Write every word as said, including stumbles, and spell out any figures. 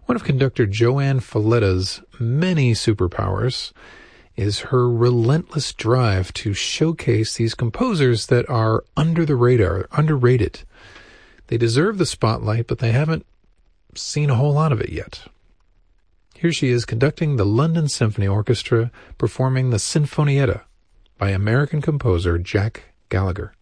One of conductor Joanne Falletta's many superpowers is her relentless drive to showcase these composers that are under the radar, underrated. They deserve the spotlight, but they haven't seen a whole lot of it yet. Here she is conducting the London Symphony Orchestra, performing the Sinfonietta by American composer Jack Gallagher.